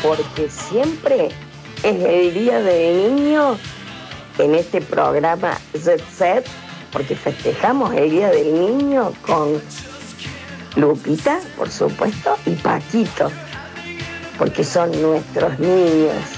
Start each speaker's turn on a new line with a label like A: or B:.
A: porque siempre es el Día del Niño en este programa Jet Set, porque festejamos el Día del Niño con Lupita, por supuesto, y Paquito, porque son nuestros niños.